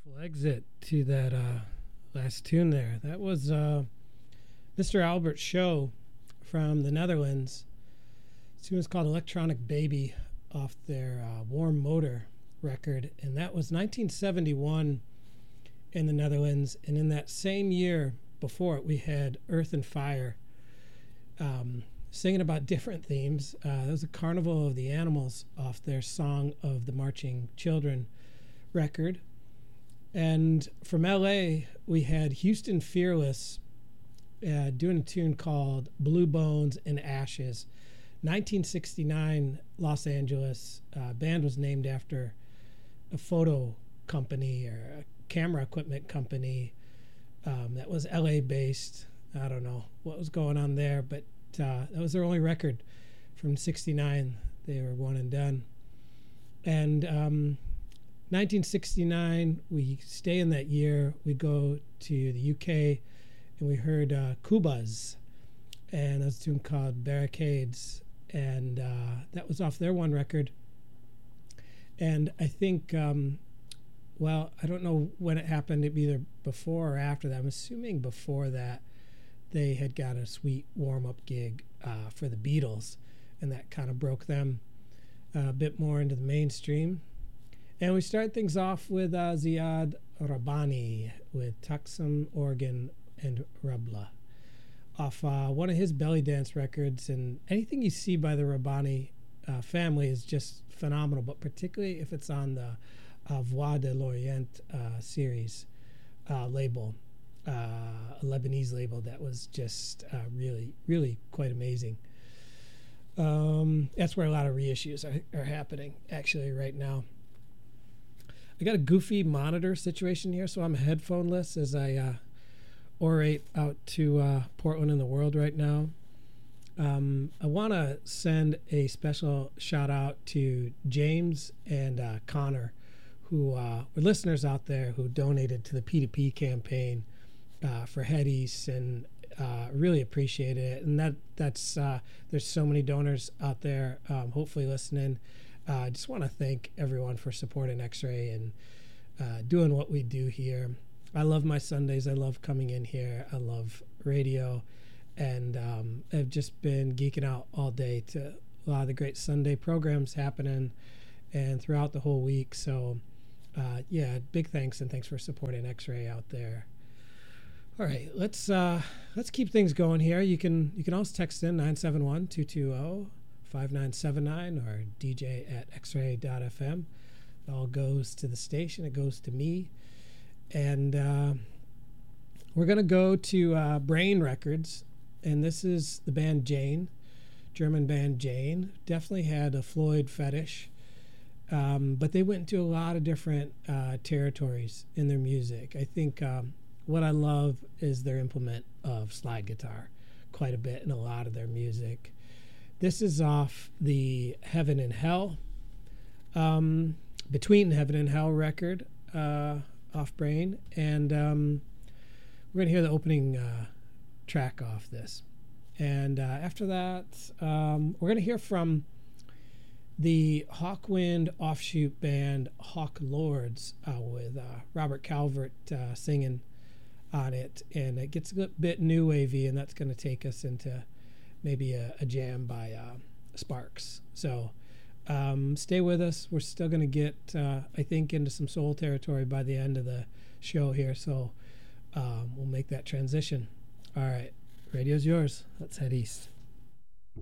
Beautiful exit to that last tune there. That was Mr. Albert Show from the Netherlands. The tune is called Electronic Baby off their Warm Motor record, and that was 1971 in the Netherlands. And in that same year before it, we had Earth and Fire singing about different themes. There was a Carnival of the Animals off their Song of the Marching Children record. And from LA, we had Houston Fearless doing a tune called Blue Bones and Ashes. 1969, Los Angeles. Band was named after a photo company or a camera equipment company that was LA based. I don't know what was going on there, but that was their only record from 69. They were one and done. And 1969, we stay in that year. We go to the UK, and we heard Kubas, and that was a tune called Barricades, and that was off their one record. And I think, well, I don't know when it happened, either before or after that. I'm assuming before that, they had got a sweet warm-up gig for the Beatles, and that kind of broke them a bit more into the mainstream. And we start things off with Ziad Rabbani with Taksum, Organ, and Rabla off one of his belly dance records. And anything you see by the Rabbani family is just phenomenal, but particularly if it's on the Voix de l'Orient series label, a Lebanese label that was just really, really quite amazing. That's where a lot of reissues are happening actually right now. I got a goofy monitor situation here, so I'm headphoneless as I orate out to Portland and the world right now. I want to send a special shout out to James and Connor, who were listeners out there who donated to the P2P campaign for Head East, and really appreciate it. And that's there's so many donors out there hopefully listening. I just want to thank everyone for supporting X-Ray and doing what we do here. I love my Sundays. I love coming in here. I love radio. And I've just been geeking out all day to a lot of the great Sunday programs happening and throughout the whole week. So, yeah, big thanks, and thanks for supporting X-Ray out there. All right, let's keep things going here. You can also text in 971-220-5979 or DJ at xray.fm. It all goes to the station. It goes to me. And we're going to go to Brain Records. And this is the band Jane, German band Jane. Definitely had a Floyd fetish. But they went into a lot of different territories in their music. I think what I love is their implement of slide guitar quite a bit in a lot of their music. This is off the Heaven and Hell, Between Heaven and Hell record, off Brain. And we're going to hear the opening track off this. And after that, we're going to hear from the Hawkwind offshoot band Hawk Lords with Robert Calvert singing on it. And it gets a bit new wavy, and that's going to take us into maybe a jam by Sparks. So stay with us. We're still going to get, I think, into some soul territory by the end of the show here. So we'll make that transition. All right. Radio's yours. Let's head east.